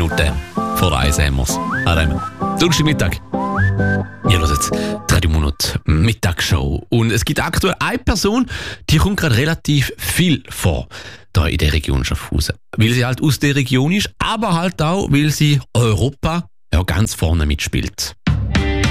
Minuten vor der 1 haben wir's. Donnerstagmittag. Ihr hört jetzt die Radio Monat Mittagsshow. Und es gibt aktuell eine Person, die kommt gerade relativ viel vor, da in der Region Schaffhausen. Weil sie halt aus der Region ist, aber halt auch, weil sie Europa ganz vorne mitspielt.